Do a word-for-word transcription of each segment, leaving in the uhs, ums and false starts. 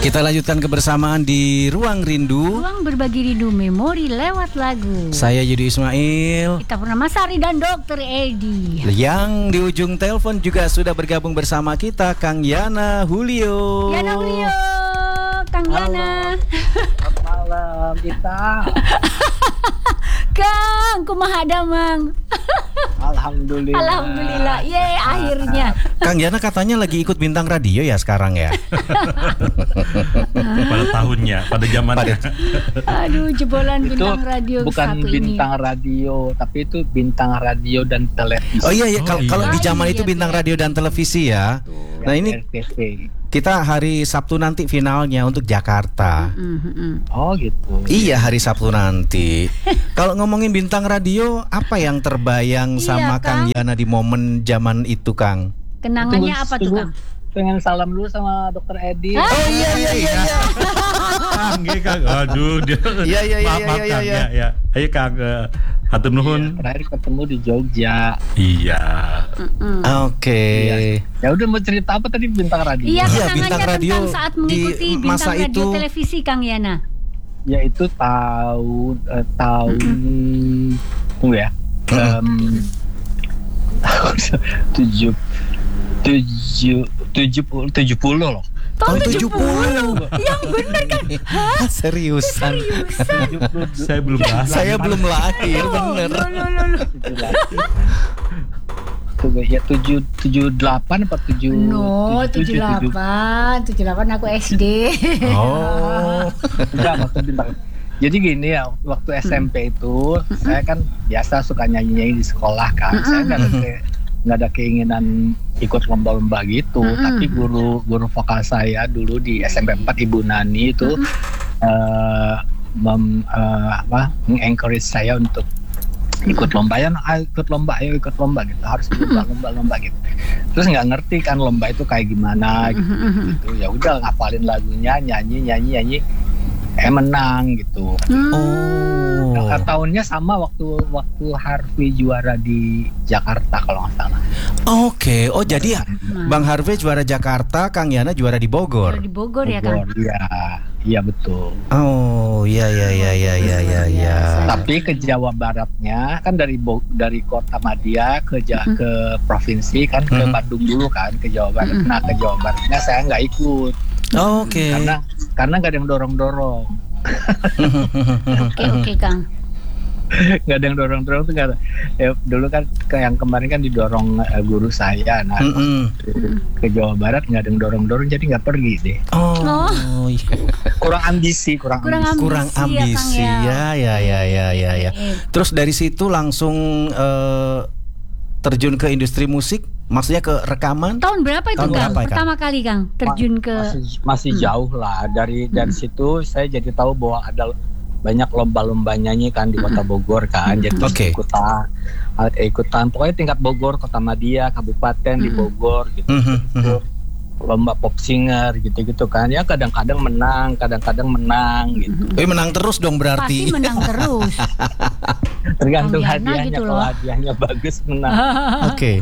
Kita lanjutkan kebersamaan di Ruang Rindu. Ruang berbagi rindu memori lewat lagu. Saya Yudi Ismail. Kita Purnama Sari dan Dokter Edi. Yang di ujung telepon juga sudah bergabung bersama kita Kang Yana Julio. Yana Julio, Kang Yana. Selamat malam kita. Kang, kumaha damang? Alhamdulillah. Alhamdulillah, ye akhirnya. Kang Yana katanya lagi ikut bintang radio ya sekarang ya. Pada tahunnya, pada zamannya. Aduh, jebolan Itu bintang radio bukan satu bintang ini. radio, tapi itu bintang radio dan televisi. Oh iya ya, Oh, kalau iya. kalau di Oh, zaman iya, itu bintang iya. radio dan televisi ya. Tuh, Nah yang ini R T V. kita hari Sabtu nanti finalnya untuk Jakarta. Mm, mm, mm. Oh gitu. Iya hari Sabtu nanti. Kalau ngomongin bintang radio, apa yang terbayang Iya, sama Kang Kang. Yana di momen zaman itu, Kang? Kenangannya Tunggu, apa tuh, tunggu. Kang? Pengen salam dulu sama Dokter Edi. Ah. Oh iya iya iya. iya. Kang, ya, Kang. Aduh, dia. Iya, iya, iya, maaf, maaf, iya, Kang, iya. ya, ya. Ayo Kang, eh, hatur nuhun. Terakhir ketemu di Jogja. Iya. Mm-mm. Oke. Ya udah mau cerita apa tadi bintang radio? Iya, Iya, kenangannya bintang radio tentang saat mengikuti di bintang masa radio itu. televisi, Kang Yana. Yaitu tahun eh, tahun tunggu ya. Em, tahun tujuh tujuh tujuh puluh tujuh puluh loh. Oh, Tahun tujuh puluh. Yang benar kan? Seriusan. tujuh puluh Saya belum bahas. Saya belum lahir, Oh, bener. lo, lo, lo, lo. Tunggu ya tujuh tujuh delapan apa tujuh No, tujuh delapan, tujuh delapan aku S D. Oh. Enggak maksud bintang. Jadi gini ya, waktu S M P itu saya kan biasa suka nyanyi-nyanyi di sekolah kan. Saya nggak ada ke- nggak ada keinginan ikut lomba-lomba gitu. Mm-mm. Tapi guru guru vokal saya dulu di S M P empat Ibu Nani itu eh, mem, eh, apa, encourage saya untuk ikut lomba ya, ayo ikut lomba, ayo ikut lomba gitu, harus ikut lomba lomba gitu. Terus nggak ngerti kan lomba itu kayak gimana gitu. gitu. Ya udah ngapalin lagunya, nyanyi nyanyi nyanyi, eh menang gitu. Oh. Nah, tahunnya sama waktu waktu Harvey juara di Jakarta kalau nggak salah. Oke. Oh, jadi Bang Harvey juara Jakarta, Kang Yana juara di Bogor. Di Bogor ya, Kang. Bogor, iya, iya betul. Oh, iya iya iya iya iya iya iya. Tapi ke Jawa Baratnya kan dari Bo- dari Kota Madia ke Ja- Mhm. ke provinsi kan ke Mhm. Bandung dulu kan ke Jawa Barat. Mhm. Nah ke Jawa Baratnya saya nggak ikut Oke. karena karena nggak ada yang dorong dorong, Oke, oke, Kang. nggak ada yang dorong dorong tuh nggak ada. Ya, dulu kan ke yang kemarin kan didorong eh, guru saya. Nah Mm-mm. ke Jawa Barat nggak ada yang dorong dorong jadi nggak pergi deh. Oh, iya. Kurang ambisi, kurang, Kurang ambisi. Kurang ambisi ya ya ya ya ya ya. Eh, Terus dari situ langsung eh, terjun ke industri musik, maksudnya ke rekaman? Tahun berapa itu, Tahun Kang? berapa, Kang? Pertama kali, Kang, terjun ke masih, masih Hmm. jauh lah dari dari situ saya jadi tahu bahwa ada banyak lomba-lomba nyanyi kan di Kota Bogor kan, jadi Oke. ikutan eh, ikutan pokoknya tingkat Bogor, Kota Madia, kabupaten di Bogor gitu, Mhm, mhm. lomba pop singer gitu-gitu kan, ya kadang-kadang menang kadang-kadang menang gitu, Eh, menang terus dong pasti berarti. menang terus. tergantung Kang Yana hadiahnya, gitu kalau loh. hadiahnya bagus menang. Oke.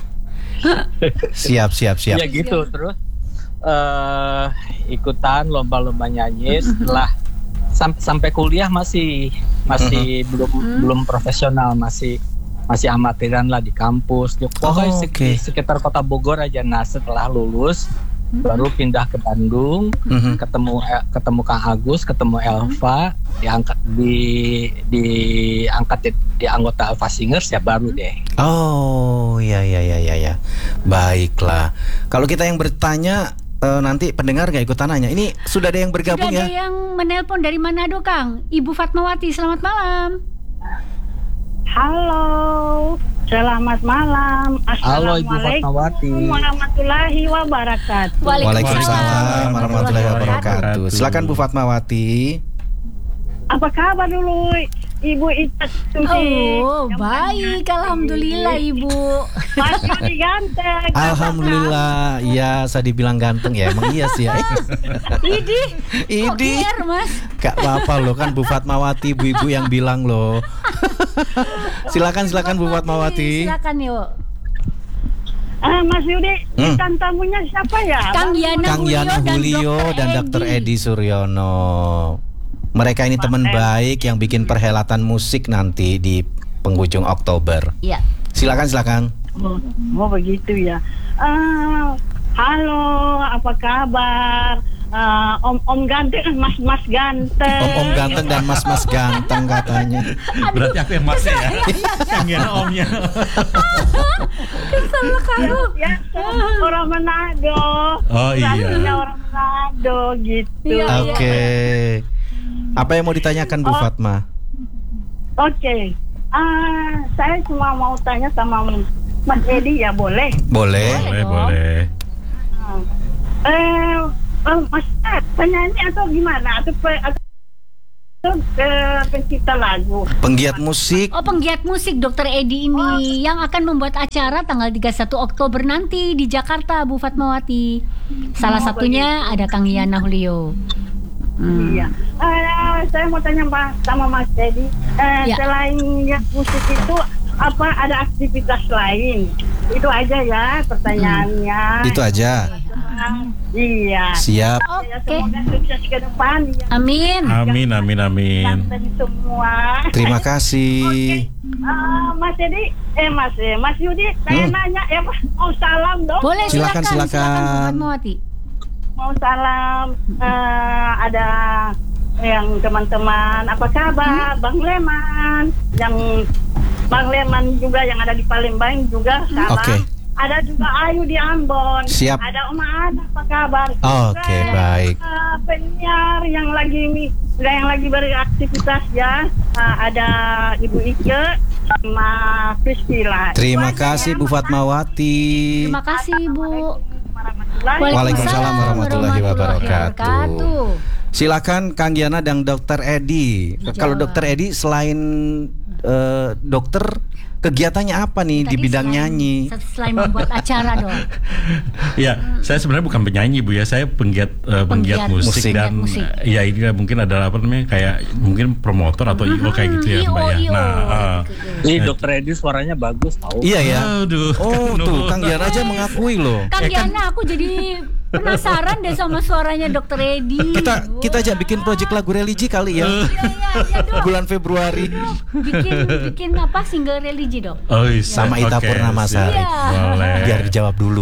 Siap siap siap. Ya gitu terus eh ikutan lomba-lomba nyanyi setelah sam- sampai kuliah masih masih belum belum profesional, masih masih amatiran lah di kampus. Di- Pokoknya Oh, sek- oke. di sekitar kota Bogor aja. Nah setelah lulus baru pindah ke Bandung, Mhm. ketemu eh, ketemu Kang Agus, ketemu Elva, diangkat di diangkat di, di anggota Elva Singers ya baru deh. Oh, ya ya ya ya ya. Baiklah. Kalau kita yang bertanya eh, nanti pendengar gak ikutan nanya. Ini sudah ada yang Sudah bergabung ada ya? yang menelpon dari Manado, Kang. Ibu Fatmawati, selamat malam. Halo, selamat malam. Halo Ibu Fatmawati. Assalamualaikum warahmatullahi wabarakatuh. Waalaikumsalam warahmatullahi wabarakatuh. wabarakatuh. Silakan Bu Fatmawati. Apa kabar dulu, Ibu Ita Susi? Oh, baik, alhamdulillah, Ibu. Mas Yudi ganteng. Alhamdulillah. Iya, saya dibilang ganteng ya. Emang iya sih ya. Idi, kok Idi. kier, Mas? Gak apa-apa loh, kan Bu Fatmawati, ibu-ibu yang bilang loh. Silakan silakan Bu Fatmawati. Silakan yuk. Ah, Mas Yudi, Hmm. bintang tamunya siapa ya? Kang Bang? Yana Kang Yana Julio dan dokter Edi Suryono. Mereka ini teman baik yang bikin perhelatan musik nanti di penghujung Oktober. Iya. Silakan, silakan. Oh, oh begitu ya. Ah, halo, apa kabar? Ah, om-om ganteng, mas-mas ganteng. Om-om ganteng dan mas-mas ganteng katanya. Berarti aku yang masnya ya. Yang Yana omnya. Ya, orang Manado. Oh, iya. Rasanya orang Manado gitu. Iya. Oke. Apa yang mau ditanyakan Bu Oh. Fatma? Oke. Ah, saya cuma mau tanya sama Mas Edi ya, boleh? Boleh. Boleh, dong. boleh. Eh, oh, Mas, eh, penyanyi atau gimana? Atau, pe, atau eh, pencipta lagu? Penggiat musik. Oh, penggiat musik dokter Edi ini yang akan membuat acara tanggal tiga puluh satu Oktober nanti di Jakarta, Bu Fatmawati. Salah Oh, satunya ada Kang Yana Julio. Hmm. Iya. Eh, saya mau tanya Mas, sama Mas Edi. Eh, Ya. Selain ya, musik itu, apa ada aktivitas lain? Itu aja ya pertanyaannya. Itu aja. Iya. Siap. Ya, Oke. semoga sukses ke depan. Ya. Amin. Amin, amin, amin. Ganteng semua. Terima kasih. Ah, Mas Edi, eh Mas, eh, Mas Yudi, saya Hmm. nanya ya, Mas, mau salam dong. Boleh Silakan, silakan, silakan. silakan Bu Fatmawati. Mau salam, eh, ada yang teman-teman, apa kabar, Hmm? Bang Leman, yang Bang Leman juga yang ada di Palembang juga salam. Oke. Ada juga Ayu di Ambon. Siap. Ada Oma Ana, apa kabar? Oke, Eh, baik. eh, penyiar yang lagi yang lagi beraktivitas ya, eh, ada Ibu Ike sama Priscila. Terima Itu aja kasih ya, Bu Mas. Fatmawati. Terima kasih Bu. Warahmatullahi Waalaikumsalam warahmatullahi wabarakatuh. wabarakatuh. Silakan Kang Yana dan dokter Edi. Kalau Jawab. dokter Edi selain eh, dokter, kegiatannya apa nih di Tadi bidang selain- nyanyi? Selain membuat acara dong. Ya, saya sebenarnya bukan penyanyi Bu ya, saya penggiat eh, penggiat Penggiat musik, musik. dan Penggiat musik. eh, ya ini mungkin adalah apa namanya kayak mungkin promotor atau I O kayak gitu ya I O, Mbak ya. I O. Nah, ah. Ih, dokter Edi suaranya bagus tahu. Iya ya. Aduh. Oh tuh Nuhun. Kang Yana aja mengakui loh. Kang Eh, kan- Yana, aku jadi penasaran deh sama suaranya dokter Edi. Kita kita aja bikin project lagu religi kali ya. Iya, iya, iya dong. Bulan Februari Bikin bikin apa single religi dong. Oh, iya. sama Ita Oke, Purnamasari. Iya. Boleh. Biar dijawab dulu.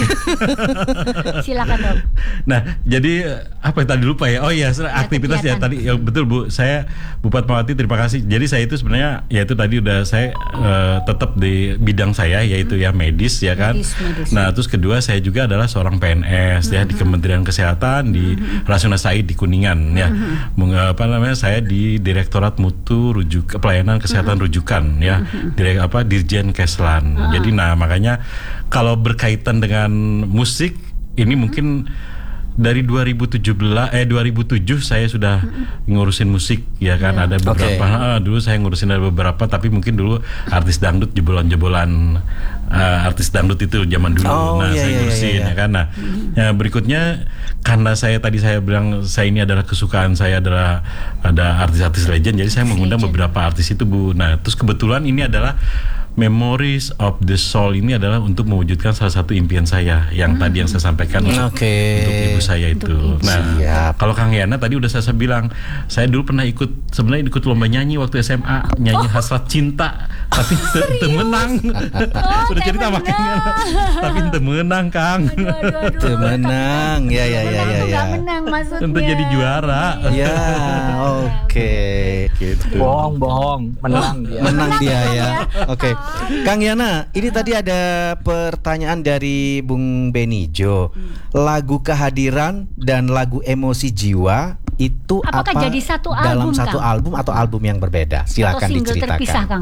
Silakan dong. Nah, jadi eh, apa yang tadi lupa ya? Oh iya, se- aktivitas ya kegiatan. tadi ya betul Bu. Saya Bu Fatmawati terima kasih. Jadi saya itu sebenarnya ya itu tadi udah saya eh, tetap di bidang saya yaitu ya medis ya kan. Medis, medis. Nah, terus kedua saya juga adalah seorang P N S ya di Kementerian Kesehatan di Rasuna Said di Kuningan ya. Meng- apa namanya? Saya di Direktorat Mutu Rujuk Pelayanan Kesehatan Rujukan ya. Direk apa Dirjen Keslan. Jadi nah, makanya kalau berkaitan dengan musik ini mungkin dari dua ribu tujuh belas eh dua ribu tujuh saya sudah ngurusin musik ya kan ada beberapa Oke. ah, dulu saya ngurusin ada beberapa tapi mungkin dulu artis dangdut jebolan-jebolan eh, artis dangdut itu zaman dulu Oh, nah iya, saya iya, ngurusin iya, iya. ya kan nah ya, berikutnya karena saya tadi saya bilang saya ini adalah kesukaan saya adalah ada artis-artis legend jadi saya mengundang Legend. beberapa artis itu Bu nah terus kebetulan ini adalah Memories of the Soul ini adalah untuk mewujudkan salah satu impian saya yang tadi yang saya sampaikan untuk, Oke. untuk ibu saya itu. Untuk ibu. Nah, Siap. kalau Kang Yana tadi udah saya, saya bilang, saya dulu pernah ikut sebenarnya ikut lomba nyanyi waktu S M A, nyanyi Hasrat Cinta, tapi te- te menang. Udah cerita teu makanya, tapi te menang Kang. Aduh, aduh, aduh. Tuh menang. Ya ya ya ya Menang, ya. nggak menang maksudnya. Untuk jadi juara. Ya, oke. Gitu. Bohong, bohong, menang dia. Menang dia ya. Oke. Kang Yana, ini tadi ada pertanyaan dari Bung Benijo. Lagu Kehadiran dan lagu Emosi Jiwa itu Apakah apa jadi satu dalam album, satu Kang? album atau album yang berbeda? Atau Silakan single terpisah, diceritakan. Kang.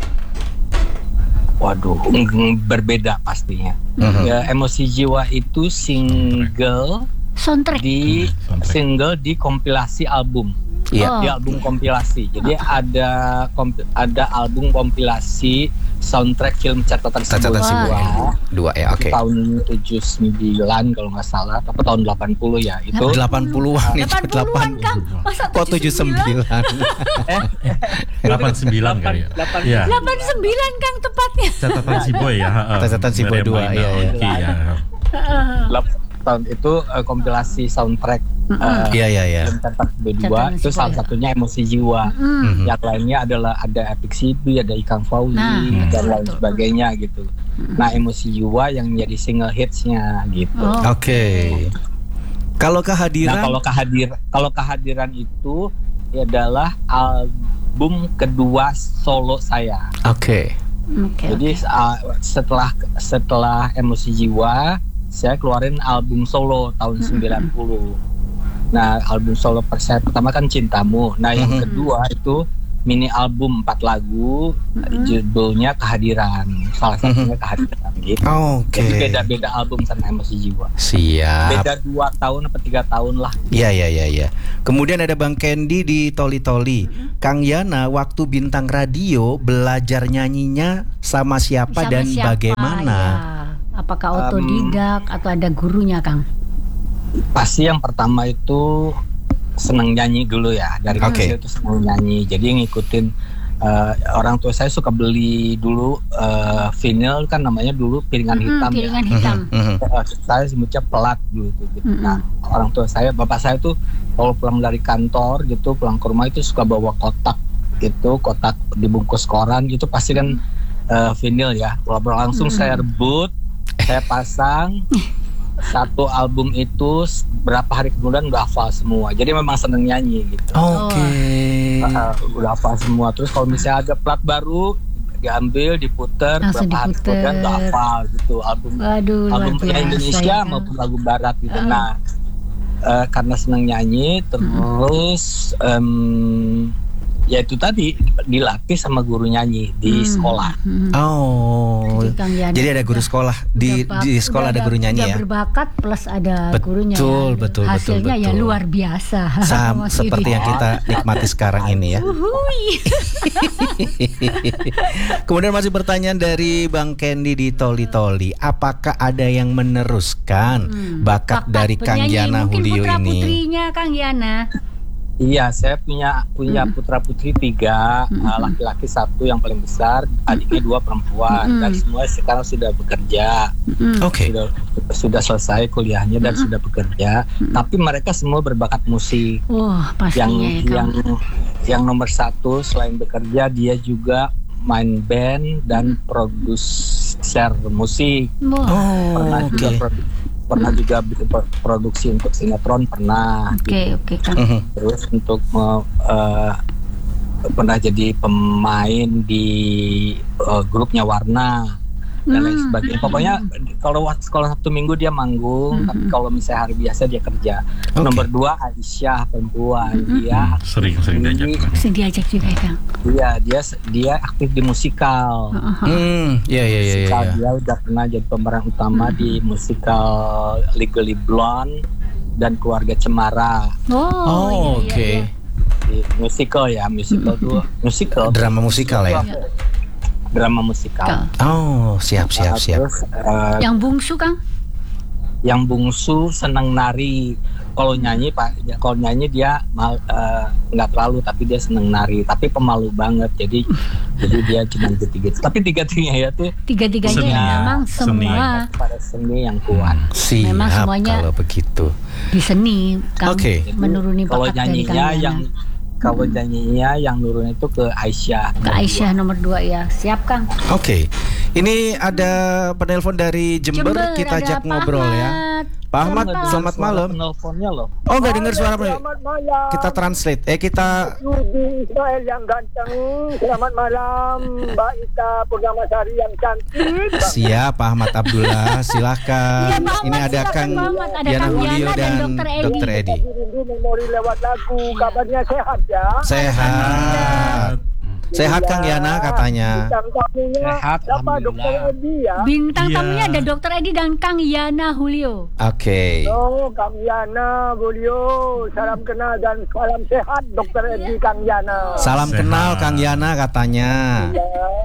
Waduh, mm, berbeda pastinya. Mhm. Ya, Emosi Jiwa itu single Soundtrack. di Soundtrack. single di kompilasi album. Iya. Oh. Di album kompilasi. Jadi ada komp- ada album kompilasi soundtrack film Catatan Si Catatan Si Boy Boy. Dua ya, oke. tahun tujuh puluh sembilan kalau nggak salah, atau tahun delapan puluh ya itu. delapan puluhan itu delapan puluhan Kang. Masa Kok tujuh puluh sembilan? delapan puluh sembilan kali ya. Delapan- Iya. delapan puluh sembilan Kang tepatnya. Catatan Si Boy ya. heeh. Catatan Si Boy Meriam dua, Maina, iya, iya. Oki, ya. delapan tahun itu eh, kompilasi soundtrack eh, Iya, iya, iya. film Catatan Si Boy dua Catatan Si itu Boy. salah satunya Emosi Jiwa. Hmm. Yang lainnya adalah ada Epic Sibi, ada Ikang Fauzi Nah, dan betul, lain betul. sebagainya gitu. Nah, Emosi Jiwa yang menjadi single hitsnya gitu. Oh. Oke. Kalau Nah, kehadiran kalau kehadir kalau kehadiran itu adalah album kedua solo saya. Oke. Oke. Jadi uh, setelah setelah Emosi Jiwa, saya keluarin album solo tahun sembilan puluh. Nah, album solo per- saya pertama kan Cintamu. Nah, yang Mhm. kedua itu mini album empat lagu, Mhm. judulnya Kehadiran. Salah satunya Kehadiran gitu. Oke. Jadi beda-beda album sama Emosi Jiwa. Siap. Beda dua tahun atau tiga tahun lah. Iya, iya, iya, iya. Kemudian ada Bang Candy di Toli Toli. Kang Yana waktu bintang radio belajar nyanyinya sama siapa Sama dan siapa, bagaimana? ya? Apakah otodidak atau ada gurunya, Kang? Pasti yang pertama itu senang nyanyi dulu ya, dari Oke. kecil itu senang nyanyi, jadi ngikutin eh, orang tua saya suka beli dulu eh, vinyl kan namanya dulu piringan Mm-mm, hitam piringan ya. hitam. Mhm. Eh, saya sebutnya pelat dulu tuh, gitu. Mm-mm. Nah, orang tua saya, bapak saya tuh kalau pulang dari kantor gitu, pulang ke rumah itu suka bawa kotak gitu, kotak dibungkus koran gitu, pasti kan eh, vinyl ya. Kalau langsung Mm-mm. saya rebut, saya pasang satu album itu, berapa hari kemudian udah hafal semua. Jadi memang seneng nyanyi gitu. Oke. Uh, udah hafal semua. Terus kalau misalnya ada plat baru diambil, diputer, Langsung berapa hari diputer. kemudian udah hafal gitu. Album Waduh, luar album penyanyi biasa Indonesia ya, Kang. maupun lagu Barat gitu. Uh. Nah, uh, karena seneng nyanyi, terus em, ya itu tadi dilatih sama guru nyanyi di Hmm. sekolah. Hmm. Oh. Jadi Kang Yana Jadi ada guru udah- sekolah di udah bak- di sekolah udah ada guru nyanyi udah ya. berbakat plus ada Betul, gurunya ya. betul, betul, Hasilnya ya betul. luar biasa. Sam, Mas seperti Yudi. yang kita nikmati sekarang ini ya. Uhuy. Kemudian masih pertanyaan dari Bang Candy di Toli Toli. Apakah ada yang meneruskan Hmm. bakat, dari Kang penyanyi, Yana mungkin Hulio putra ini? putrinya Kang Yana. Iya, saya punya punya putra putri tiga, uh, laki-laki satu yang paling besar, adiknya dua perempuan, Mm-mm. dan semua sekarang sudah bekerja, Mm. Oke. sudah sudah selesai kuliahnya dan sudah bekerja. Tapi mereka semua berbakat musik. Wah, Yang pastinya ya Kang. yang yang nomor satu selain bekerja, dia juga main band dan produser musik. Wah. Pernah Oh, juga oke. produ- pernah juga bikin pro- produksi untuk sinetron pernah. Oke, oke Kang. Mhm. Terus untuk me- eh, pernah jadi pemain di eh, grupnya Warna dan lain Hmm. sebagainya. Pokoknya kalau wa- kalau Sabtu Minggu dia manggung, Hmm. tapi kalau misalnya hari biasa dia kerja. Oke. Nomor dua Aisyah, perempuan, dia Sering-sering diajak. di- Bisa diajak juga ya Kang. dia dia dia aktif di musikal. Heeh. Hmm, ya ya ya ya. Musikal, ya. dia udah pernah jadi pemeran utama di musikal Legally Blonde dan Keluarga Cemara. Oh, Oh, iya, iya, oke. iya. Di musical ya, musical tuh musikal. Drama musikal ya. Drama musikal. Kang. Oh, siap siap Nah, siap. Terus eh, Yang bungsu Kang? yang bungsu senang nari. Kalau nyanyi pak, ya, kalau nyanyi dia mal- eh, nggak terlalu, tapi dia senang nari. Tapi pemalu banget, jadi jadi dia cuma tiga. Tapi tiga-tiganya ya tuh Tiga-tiganya Seni. memang Seni. semua pada seni yang kuat. Siap Memang semuanya- kalau begitu. di seni Kang. Oke. Menuruni Kalau bakat dari Kang nyanyinya Yana. yang kalau nyanyinya yang nurun itu ke Aisyah. Ke Aisyah nomor dua ya. Siap Kang. Oke. Ini ada penelpon dari Jember, kita ada ajak Pak ngobrol ya. Ahmad. Pak Ahmad, Dengar selamat suara malam. penelponnya loh. Oh, nggak dengar suara Pak. Selamat malam. Kita translate. Eh kita Yudi Ismail yang ganteng. Selamat malam Mbak Ita Purnamasari yang cantik. siap Pak Ahmad Abdullah, silahkan. Iya, Pak Ahmad, Ini ada silakan, Kang Pak Ahmad. Ada Yana Kang Hulio Yana dan dan Dokter Edi. Dokter Edi. Rindu memori lewat lagu. Kabarnya sehat ya. Sehat. Sehat Kang Yana katanya. Bintang tamunya Sehat, siapa alhamdulillah. Dokter Edi ya? Bintang Iya. tamunya ada Dokter Edi dan Kang Yana Hulio. Oke. Oh, Kang Yana, Bulio, salam kenal dan salam sehat Dokter Edi Kang Yana. Salam Sehat. kenal Kang Yana katanya. Ya.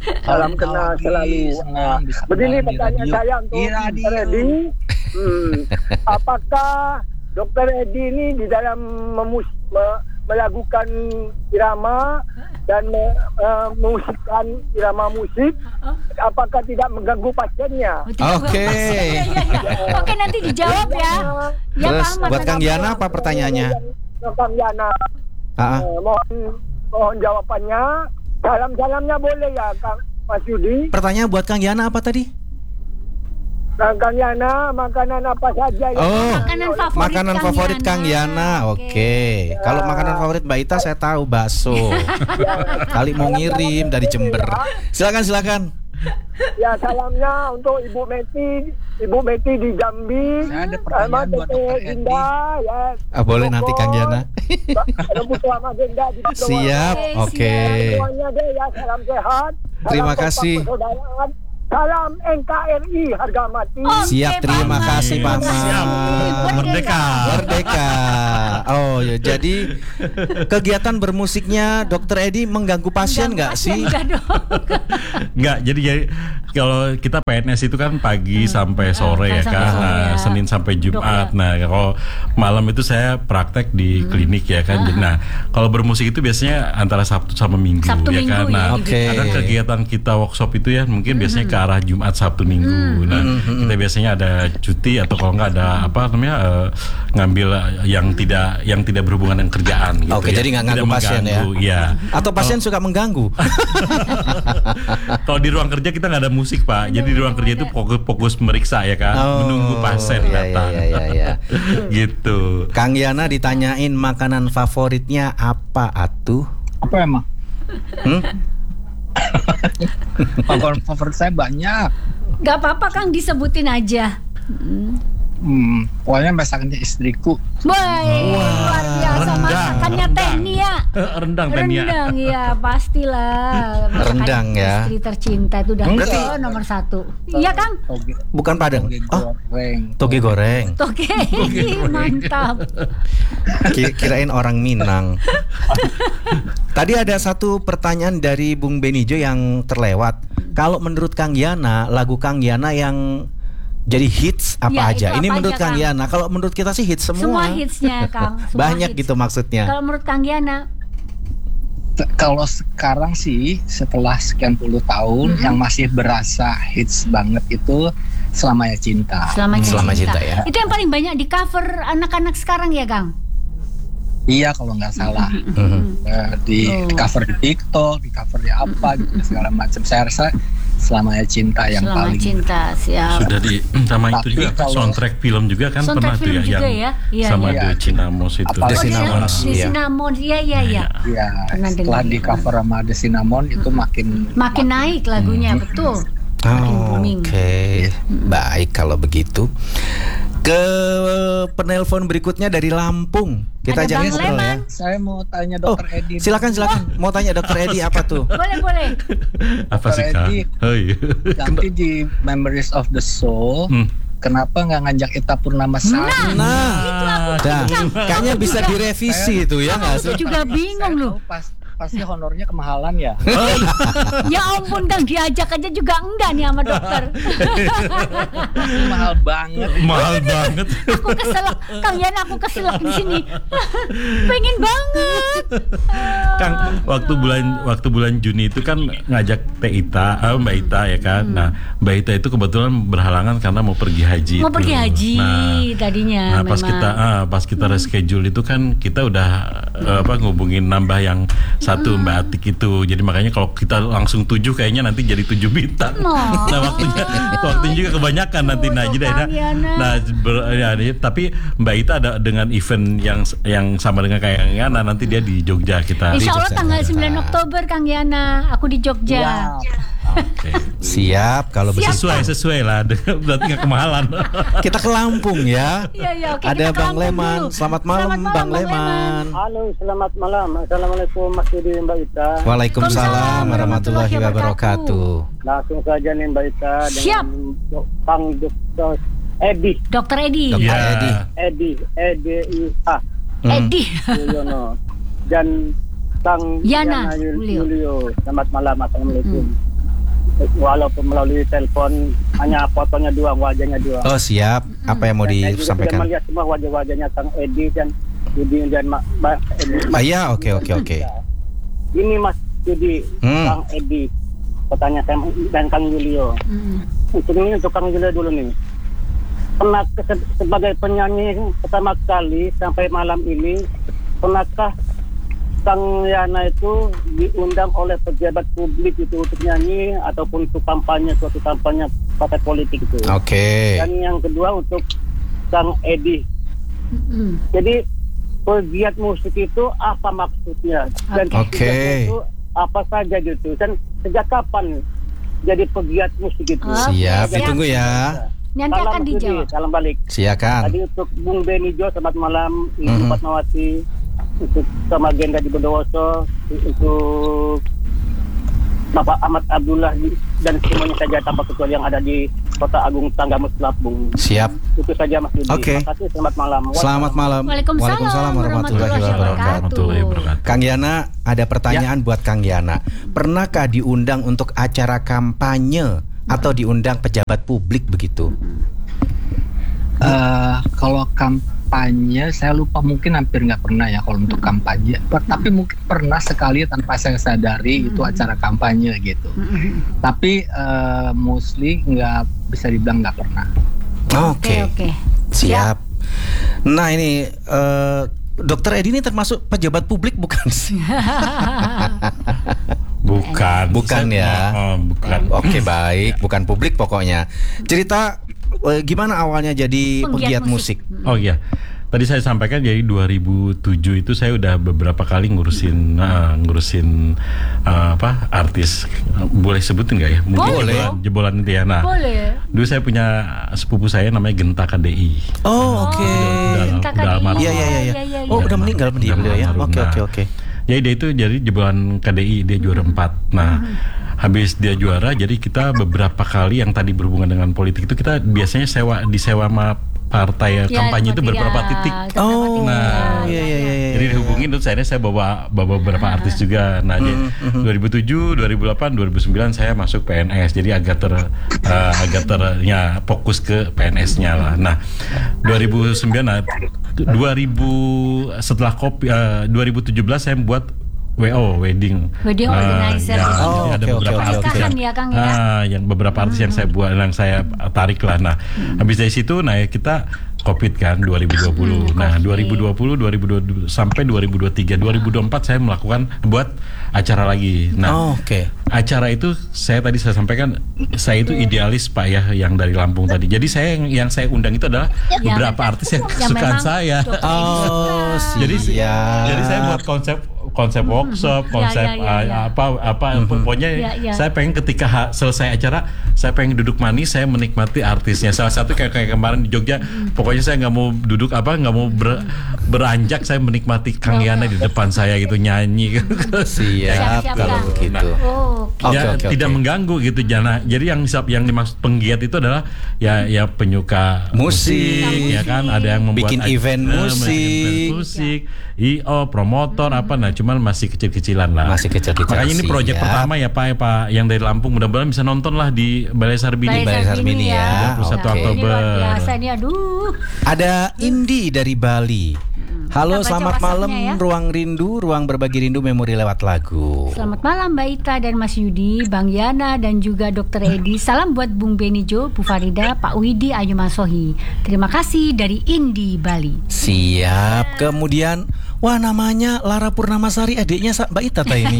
Salam kenal selalu. Senang bisa Begini kenal di pertanyaan radio. saya untuk Di radio. Dokter Edi. Hmm, apakah Dokter Edi ini di dalam memus, me, melakukan irama dan me, uh, memusikkan irama musik, apakah tidak mengganggu pasiennya? Oke. Iya, iya, iya. Oke, nanti dijawab ya. Ya, Terus Pak Ahmad. buat Kang Yana apa pertanyaannya? Kang Yana, Ah, ah. eh, mohon mohon jawabannya. Salam-salamnya boleh ya, Kang Mas Yudi. Pertanyaan buat Kang Yana apa tadi? Kang Kang Yana, makanan apa saja yang Oh, Makanan favorit makanan Kang favorit Yana. Kang Yana. Oke. Oke. Kalau makanan favorit Mbak Ita saya tahu bakso. Kali mau ngirim dari Jember. Silakan silakan. Ya, salamnya untuk Ibu Meti, Ibu Meti di Jambi. Saya ada pertanyaan sama buat Tete Dokter Edi. Dinda, ya. Ah, boleh nanti Kang Yana. Rebut sama Dinda di Pulau Siap. Oke, Oke. Semuanya deh ya, salam sehat. Salam Terima kompak kasih. persaudaraan. Salam N K R I harga mati. Oke, Siap, terima Pak kasih Pak Ahmad. Siap. Ahmad. Merdeka. Merdeka. Oh ya, jadi kegiatan bermusiknya Dokter Edi mengganggu pasien nggak sih? Enggak dong. Enggak, jadi jadi kalau kita P N S itu kan pagi sampai sore Ah, ya sampai kan, sore nah, ya. Senin sampai Jumat. Dok, ya. Nah, kalau malam itu saya praktek di klinik ya kan. Jadi, Nah, kalau bermusik itu biasanya antara Sabtu sama Minggu Sabtu ya Minggu kan. ya, Nah, Oke. ada kegiatan kita workshop itu ya mungkin biasanya ke arah Jumat Sabtu Minggu. Nah, kita biasanya ada cuti atau kalau nggak ada apa namanya eh, ngambil yang tidak yang tidak berhubungan dengan kerjaan gitu. Oke, ya. jadi nggak Tidak ganggu pasien ya? mengganggu, iya. Atau pasien suka mengganggu? Kalau di ruang kerja kita nggak ada musik Pak, jadi di ruang kerja itu fokus fokus meriksa ya kan, Oh, menunggu pasien iya, datang, iya, iya, iya. gitu. Kang Yana ditanyain makanan favoritnya apa atuh? Apa emang? Hmm? Favorit favorit saya banyak. Gak apa-apa Kang, disebutin aja. Hmm, pokoknya masakannya istriku. Boy, luar biasa Rendang, masakannya rendang. teh nih ya. Rendang Tania. Rendang ya, pastilah. Masakan Rendang ya. Istri tercinta itu udah Berarti- oh, nomor satu. Iya Kang. Toge, Bukan Padang. toge Oh, goreng. toge goreng. Oke, mantap. Ki- Kirain orang Minang. Tadi ada satu pertanyaan dari Bung Benijo yang terlewat. Kalau menurut Kang Yana, lagu Kang Yana yang jadi hits apa Ya, aja? itu Ini apa menurut aja, Kang Kang? Yana. Kalau menurut kita sih hits semua. Semua hitsnya Kang. Semua Banyak hits. gitu maksudnya. Kalau menurut Kang Yana, T- Kalau sekarang sih setelah sekian puluh tahun yang masih berasa hits banget itu Selamanya Cinta. Selamanya Selama Cinta. Cinta ya. Itu yang paling banyak di cover anak-anak sekarang ya Kang? Iya kalau nggak salah. Mhm. Eh, di Oh. cover di TikTok, di cover di apa gitu segala macam. Saya rasa Selamanya Cinta yang Selama paling Cinta, siap. Sudah di sama itu Tapi juga kan, kalau- soundtrack film juga kan Soundtrack pernah tuh film ya juga yang ya? Iya, sama iya. The Cinamos itu. Apalagi The Oh, dia- Cinnamon, The iya. Cinnamon, iya iya iya. ya Pernah setelah dengar. di cover sama The Cinnamon itu makin Makin naik lagunya, betul. Makin Oh, booming. Oke, baik kalau begitu. Ke penelpon berikutnya dari Lampung. Kita Ada jangan Bang ngobrol ya. Leman. saya mau tanya Oh, Dokter Edi. silakan silakan. Mau tanya Dokter Edi apa tuh? Boleh boleh. Apa sih Dokter Kak? Edi. Oh, iya. Nanti di Memories of the Soul, Hmm. kenapa nggak ngajak Ita Purnamasari? Nah, dah, kayaknya bisa direvisi itu ya nggak Aku sih? juga bingung loh. Pas, pasti honornya kemahalan ya. Ya ampun Kang, diajak aja juga enggak nih sama dokter. Ini mahal banget. Mahal banget. Aku keselak, Kang Yana aku keselak di sini. Pengen banget. Kang, waktu bulan waktu bulan Juni itu kan ngajak Teh Ita, eh, Mbak Ita ya kan. Nah, Mbak Ita itu kebetulan berhalangan karena mau pergi haji. Mau itu. pergi haji Nah, tadinya Nah pas memang. kita ah, pas kita reschedule itu kan kita udah eh, apa ngubungin nambah yang satu Mbak Atik itu. Jadi makanya kalau kita langsung tujuh kayaknya nanti jadi tujuh bintang. Oh. Nah waktunya waktunya juga kebanyakan nanti nah jadi Kang Yana. nah ber- ya, ini- tapi Mbak Ita ada dengan event yang yang sama dengan kayak yang Yana nanti dia di Jogja kita. Insya Allah Jogja. tanggal sembilan Oktober Kang Yana, aku di Jogja. Oke. Siap kalau begitu. Sesuai sesuai lah dengan- berarti nggak kemahalan. Kita ke Lampung ya. Iya iya oke. Ada kita ke Bang Lampung Leman. dulu. Selamat malam, Bang Leman. Halo, selamat malam. Assalamualaikum Mas Yudi, Mbak Ita. Waalaikumsalam warahmatullahi wabarakatuh. Langsung saja nih Mbak Ita Siap. dengan Dok- Kang Dokter Edi, Dokter Edi. Dokter Iya. Edi. Edi, E D I A Hmm. Edi. Yuliono dan Kang Yana Yul- Julio. Julio. Selamat malam, assalamualaikum. walaupun melalui telepon hanya fotonya doang, wajahnya doang. Oh siap. Apa yang mau Dan saya juga disampaikan? sudah melihat semua wajah-wajahnya Kang Edi dan Yudi dan Mak Mbak Edi. Ah ya, oke oke oke. Ini Mas Yudi, Hmm. Kang Edi, pertanyaan saya dan Kang Julio. Mm. Untuk ini untuk Kang Julio dulu nih. Pernah ke- sebagai penyanyi pertama kali sampai malam ini, pernahkah Kang Yana itu diundang oleh pejabat publik itu untuk nyanyi ataupun untuk kampanye, suatu kampanye partai politik itu? Oke. Dan yang kedua untuk Kang Edi. Mm. Jadi pegiat musik itu apa maksudnya? Dan Oke. pegiatnya itu apa saja gitu? Dan sejak kapan jadi pegiat musik itu? Oh. Siap, Oke, ditunggu ya. Nanti Salam akan Mas Yudi, dijawab. salam balik. Silakan. Tadi untuk Bung Benijo, selamat malam. Ibu Mhm. Fatmawati, untuk sama Genda di Bondowoso, untuk Bapak Ahmad Abdullah dan semuanya saja tanpa kecuali yang ada di Kota Agung Tanggamus Lampung. Siap. Itu saja Mas Yudi. Oke. Terima kasih, selamat malam. Selamat malam. Waalaikumsalam warahmatullahi Warahmatullahi wabarakatuh. wabarakatuh. Kang Yana, ada pertanyaan buat Kang Yana. Pernahkah diundang untuk acara kampanye atau diundang pejabat publik begitu? Eh, kalau kampanye saya lupa, mungkin hampir nggak pernah ya kalau untuk kampanye. Per- tapi mungkin pernah sekali tanpa saya sadari itu acara kampanye gitu. Mm. Tapi eh, mostly nggak bisa dibilang nggak pernah. Oke. Oke, oke. Siap. Nah ini eh, Dokter Edi ini termasuk pejabat publik bukan sih? Bukan. Bukan Saya- ya. Oh, bukan. Oke baik, bukan publik pokoknya. Cerita eh, gimana awalnya jadi Penggiat pegiat musik? musik. Oh iya. Tadi saya sampaikan jadi dua ribu tujuh itu saya udah beberapa kali ngurusin uh, ngurusin uh, apa artis. Uh, boleh sebutin nggak ya? Mungkin Boleh. jebolan, jebolan itu ya. Nah, Boleh. dulu saya punya sepupu saya namanya Genta K D I. Oh oke. Udah- Genta udah K D I. almarhum. Iya iya iya. Iya, iya, Oh iya. udah meninggal dia Udah beliau ya. almarhum. Oke Nah, oke oke. Jadi dia itu jadi jebolan K D I, dia juara empat. Nah, habis dia juara, jadi kita beberapa kali yang tadi berhubungan dengan politik itu kita biasanya sewa disewa sama partai Ya, kampanye itu seperti beberapa ya, titik. beberapa Oh, titik. Nah, iya iya iya. Jadi dihubungin terus akhirnya saya bawa bawa beberapa artis juga. Nah, jadi dua ribu tujuh, dua ribu delapan, dua ribu sembilan saya masuk P N S. Jadi agak ter uh, agak ter ya fokus ke P N S-nya lah. Nah, dua ribu sembilan nah, dua ribu setelah kopi uh, dua ribu tujuh belas saya buat W O wedding Wedding Nah, organizer. ya, Oh, jadi ada oke, beberapa oke, oke, artis oke. yang, Ya, Kang, ya. ah, yang beberapa artis yang saya buat yang saya tarik lah. Nah, habis dari situ nah kita Covid kan dua ribu dua puluh. Nah, dua ribu dua puluh, dua ribu dua puluh sampai dua ribu dua puluh tiga, dua ribu dua puluh empat saya melakukan buat acara lagi. Nah, Oh, oke. acara itu saya tadi saya sampaikan saya itu idealis Pak ya yang dari Lampung tadi. Jadi saya yang, yang saya undang itu adalah beberapa artis yang Yang kesukaan memang saya. Dokter Edi Oh suka. Jadi siap. jadi saya buat konsep konsep workshop, konsep ya, ya, ya. uh, apa apa pokoknya Ya, ya. saya pengen ketika ha- selesai acara saya pengen duduk manis, saya menikmati artisnya. Salah satu kayak, kayak kemarin di Jogja, pokoknya saya nggak mau duduk apa nggak mau ber- beranjak, saya menikmati Kang Yana di depan saya gitu nyanyi. Siap Siap, kalau siap. begitu. Oh, oke. Oke, ya oke, tidak oke. mengganggu gitu Jana. Jadi yang yang dimaksud penggiat itu adalah ya ya penyuka Musik. ya kan, ada yang membuat Bikin ac- event eh, musik. bikin event musik, I O, promotor apa, nah cuman masih kecil-kecilan lah. Masih kecil-kecilan, Makanya ini proyek siap. pertama ya Pak, ya Pak yang dari Lampung, mudah-mudahan bisa nonton lah di Balai Sarbini. Balai Sarbini ya. tiga puluh satu Oke. Ini luar Oktober. biasa nih, aduh. Ada Indi dari Bali. Halo, Kita baca selamat malam WhatsApp-nya ya. Ruang Rindu, Ruang Berbagi Rindu Memori lewat lagu. Selamat malam Mbak Ita dan Mas Yudi, Bang Yana dan juga Dokter Edi. Salam buat Bung Benijo, Bu Farida, Pak Widi, Ayu Masohi. Terima kasih dari Indi Bali. Siap. Kemudian, wah namanya Lara Purnamasari, adiknya Sa- Mbak Ita ta ini.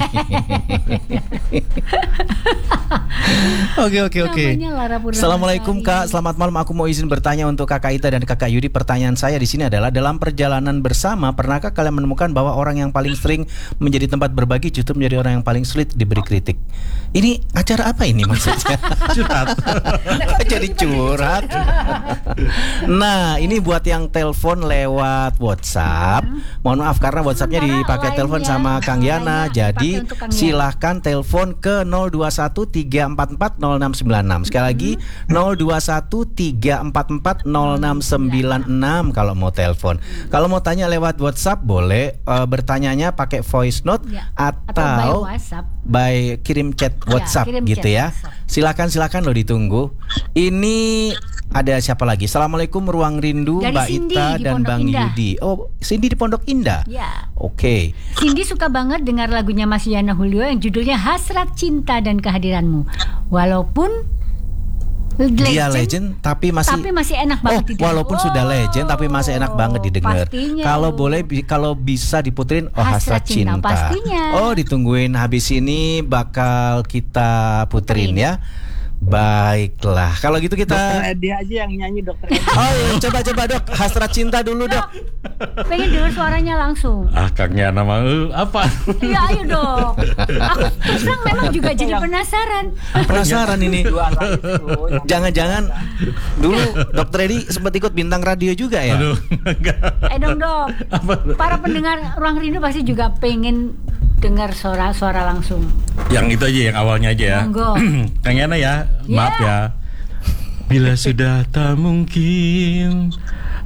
Oke oke oke. Namanya Lara Purnamasari. Assalamualaikum Kak, selamat malam. Aku mau izin bertanya untuk Kakak Ita dan Kakak Yudi. Pertanyaan saya di sini adalah dalam perjalanan bersama, pernahkah kalian menemukan bahwa orang yang paling sering menjadi tempat berbagi justru menjadi orang yang paling sulit diberi kritik? Ini acara apa ini maksudnya? Curhat. Kok jadi curhat? Nah, ini buat yang telepon lewat WhatsApp. Mohon maaf maaf karena WhatsAppnya Sementara dipakai telepon lainnya, sama Kang Yana, lainnya jadi dipakai untuk Kang Yana. silahkan telepon ke nol dua satu tiga empat empat nol enam sembilan enam. Sekali lagi nol dua satu tiga empat empat nol enam sembilan enam kalau mau telepon. Kalau mau tanya lewat WhatsApp boleh, uh, bertanyanya pakai voice note Ya, atau, atau by WhatsApp. by kirim chat WhatsApp kirim gitu chat ya. WhatsApp. Silakan silakan lo ditunggu. Ini ada siapa lagi? Assalamualaikum Ruang Rindu, Dari Mbak Cindy Ita di dan Pondok Bang Indah. Yudi. Oh, Cindy di Pondok Indah. Ya. Oke. Cindy suka banget dengar lagunya Mas Yana Julio yang judulnya Hasrat Cinta dan Kehadiranmu. Walaupun Dia legend tapi masih tapi masih enak Oh, banget didengar. walaupun sudah legend tapi masih enak banget didengar. Pastinya. Kalau boleh bi- kalau bisa diputerin oh Hasrat Hasrat Cinta, Cinta. pastinya. Oh, ditungguin habis ini bakal kita puterin ya. Baiklah. Kalau gitu Dokter kita Edi aja yang nyanyi Dokter Edi. Oh, iya, coba coba Dok, Hasrat Cinta dulu, Dok. Pengen dengar suaranya langsung. Ah, Kang Yana mah eh, apa? Iya, ayo dong. Aku terus terang memang juga jadi penasaran. Penasaran ini. Juara itu. yang- Jangan-jangan dulu Dokter Edi sempat ikut bintang radio juga ya? Aduh, enggak. Eh dong dong. Para pendengar Ruang Rindu pasti juga pengen dengar suara-suara langsung. Yang itu aja, yang awalnya aja ya. Monggo. Kang Yana ya, maaf Yeah. ya. Bila sudah tak mungkin